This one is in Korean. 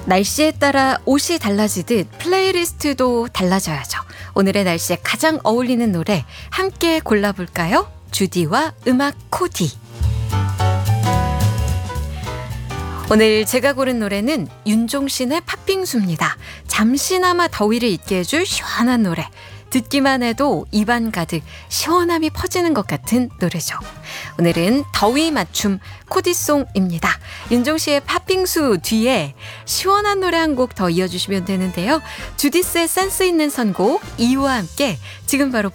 날씨에 따라 옷이 달라지듯 플레이리스트도 달라져야죠. 오늘의 날씨에 가장 어울리는 노래 함께 골라볼까요? 주디와 음악 코디. 오늘 제가 고른 노래는 윤종신의 팥빙수입니다. 잠시나마 더위를 잊게 해줄 시원한 노래. 듣기만 해도 입안 가득 시원함이 퍼지는 것 같은 노래죠. 오늘은 더위 맞춤 코디송입니다. 윤종신의 팥빙수 뒤에 시원한 노래 한 곡 더 이어주시면 되는데요. 주디스의 센스 있는 선곡 이유와 함께 지금 바로